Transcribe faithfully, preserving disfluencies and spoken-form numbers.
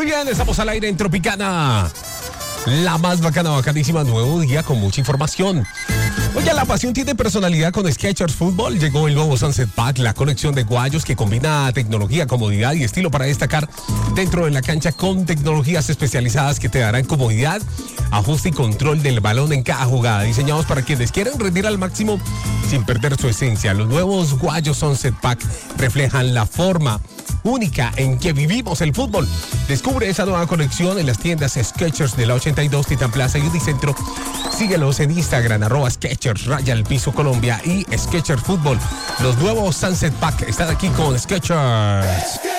Muy bien, estamos al aire en Tropicana. La más bacana, bacanísima, nuevo día con mucha información. Oye, la pasión tiene personalidad con Skechers Fútbol. Llegó el nuevo Sunset Pack, la colección de guayos que combina tecnología, comodidad y estilo para destacar dentro de la cancha con tecnologías especializadas que te darán comodidad, ajuste y control del balón en cada jugada. Diseñados para quienes quieren rendir al máximo sin perder su esencia. Los nuevos guayos Sunset Pack reflejan la forma única en que vivimos el fútbol. Descubre esa nueva colección en las tiendas Skechers de la ochenta y dos, Titán Plaza y Unicentro. Síguelos en Instagram, arroba Skechers, raya al piso Colombia y Skechers Fútbol. Los nuevos Sunset Pack están aquí con Skechers.